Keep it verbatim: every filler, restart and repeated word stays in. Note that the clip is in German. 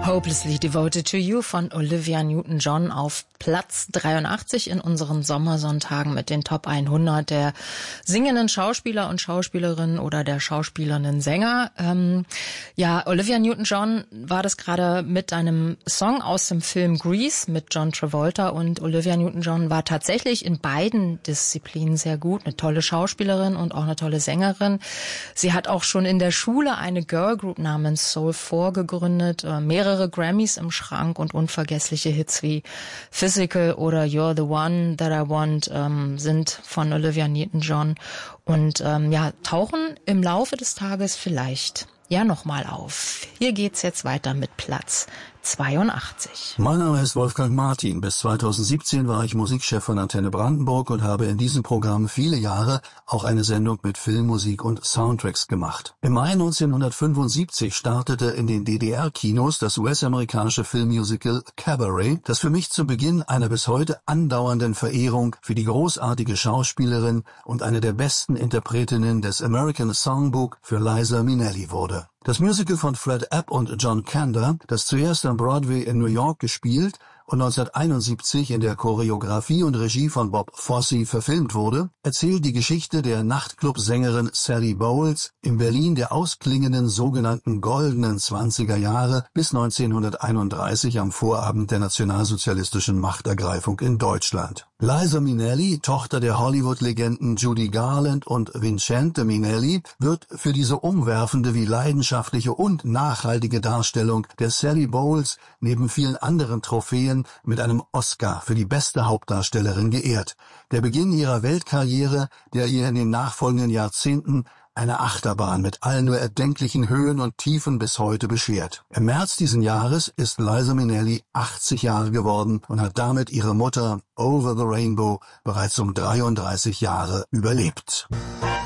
Hopelessly Devoted to You von Olivia Newton-John auf Platz dreiundachtzig in unseren Sommersonntagen mit den Top hundert der singenden Schauspieler und Schauspielerinnen oder der schauspielernden Sänger. Ähm, ja, Olivia Newton-John war das gerade mit einem Song aus dem Film Grease mit John Travolta, und Olivia Newton-John war tatsächlich in beiden Disziplinen sehr gut, eine tolle Schauspielerin und auch eine tolle Sängerin. Sie hat auch schon in der Schule eine Girlgroup namens Soul four gegründet, äh, mehrere Grammys im Schrank und unvergessliche Hits wie Physical oder You're the One That I Want ähm, sind von Olivia Newton-John und ähm, ja, tauchen im Laufe des Tages vielleicht ja nochmal auf. Hier geht's jetzt weiter mit Platz zweiundachtzig. Mein Name ist Wolfgang Martin. Bis zweitausendsiebzehn war ich Musikchef von Antenne Brandenburg und habe in diesem Programm viele Jahre auch eine Sendung mit Filmmusik und Soundtracks gemacht. Im Mai neunzehnhundertfünfundsiebzig startete in den D D R-Kinos das U S-amerikanische Filmmusical Cabaret, das für mich zu Beginn einer bis heute andauernden Verehrung für die großartige Schauspielerin und eine der besten Interpretinnen des American Songbook für Liza Minnelli wurde. Das Musical von Fred App und John Kander, das zuerst am Broadway in New York gespielt und neunzehnhunderteinundsiebzig in der Choreografie und Regie von Bob Fosse verfilmt wurde, erzählt die Geschichte der Nachtclub-Sängerin Sally Bowles im Berlin der ausklingenden sogenannten goldenen zwanziger Jahre bis neunzehnhunderteinunddreißig am Vorabend der nationalsozialistischen Machtergreifung in Deutschland. Liza Minnelli, Tochter der Hollywood-Legenden Judy Garland und Vincente Minnelli, wird für diese umwerfende wie leidenschaftliche und nachhaltige Darstellung der Sally Bowles neben vielen anderen Trophäen mit einem Oscar für die beste Hauptdarstellerin geehrt. Der Beginn ihrer Weltkarriere, der ihr in den nachfolgenden Jahrzehnten eine Achterbahn mit allen nur erdenklichen Höhen und Tiefen bis heute beschert. Im März diesen Jahres ist Liza Minnelli achtzig Jahre geworden und hat damit ihre Mutter Over the Rainbow bereits um dreiunddreißig Jahre überlebt.